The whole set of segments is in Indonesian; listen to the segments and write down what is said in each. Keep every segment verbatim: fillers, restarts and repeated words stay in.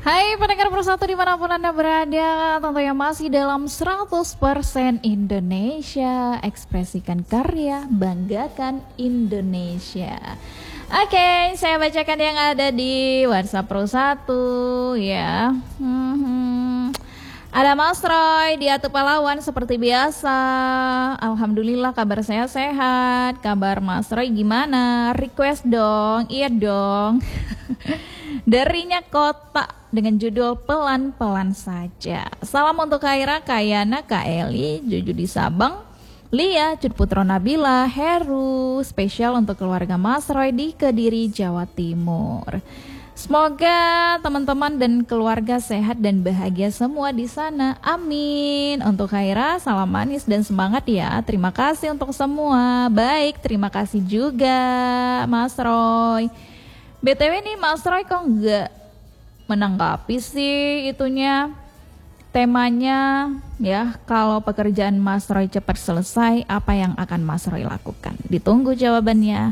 Hai pendengar Persatu dimanapun Anda berada, tentunya masih dalam seratus persen Indonesia. Ekspresikan karya, banggakan Indonesia. Oke, saya bacakan yang ada di WhatsApp Persatu ya. Hmm, ada Mas Roy di Atu Palawan seperti biasa. Alhamdulillah kabar saya sehat. Kabar Mas Roy gimana? Request dong, iya dong. Darinya Kota dengan judul Pelan-Pelan Saja. Salam untuk Kaira, Kayana, Kak Eli, Juju di Sabang, Lia, Cut Putro Nabila, Heru. Spesial untuk keluarga Mas Roy di Kediri, Jawa Timur. Semoga teman-teman dan keluarga sehat dan bahagia semua di sana. Amin. Untuk Kaira, salam manis dan semangat ya. Terima kasih untuk semua. Baik, terima kasih juga Mas Roy. B T W nih Mas Roy kok enggak menanggapi sih itunya, temanya ya, kalau pekerjaan Mas Roy cepat selesai, apa yang akan Mas Roy lakukan? Ditunggu jawabannya.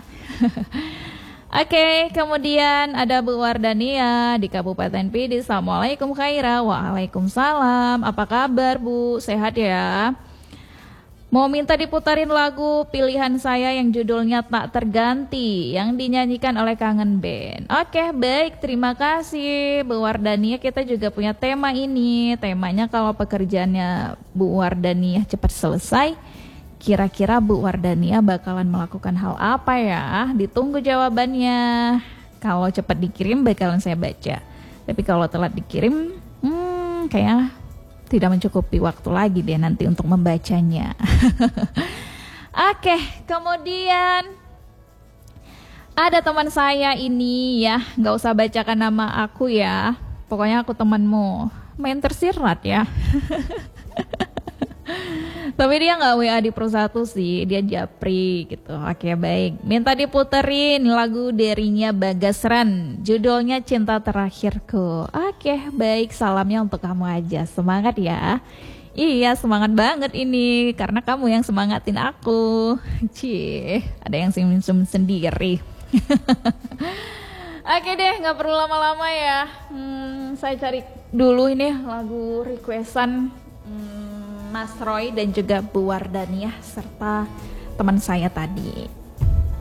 Oke, kemudian ada Bu Wardania di Kabupaten Pidi. Assalamualaikum Khaira. Waalaikumsalam. Apa kabar Bu? Sehat ya? Mau minta diputarin lagu pilihan saya yang judulnya Tak Terganti, yang dinyanyikan oleh Kangen Band. Oke, baik, terima kasih Bu Wardania. Kita juga punya tema ini. Temanya kalau pekerjaannya Bu Wardania cepat selesai, kira-kira Bu Wardania bakalan melakukan hal apa ya? Ditunggu jawabannya. Kalau cepat dikirim bakalan saya baca. Tapi kalau telat dikirim, hmm, kayaknya tidak mencukupi waktu lagi deh nanti untuk membacanya. Oke, kemudian ada teman saya ini ya, nggak usah bacakan nama aku ya, pokoknya aku temanmu, main tersirat ya. Tapi dia nggak W A di Persatu sih, dia japri gitu. Oke baik, minta diputerin lagu darinya Bagasran, judulnya Cinta Terakhirku. Oke baik, salamnya untuk kamu aja, semangat ya. Iya semangat banget ini, karena kamu yang semangatin aku. Cie, ada yang senyum-senyum sendiri. Oke deh, nggak perlu lama-lama ya. Hmm, saya cari dulu ini lagu requestan hmm, Mas Roy dan juga Bu Wardania serta teman saya tadi.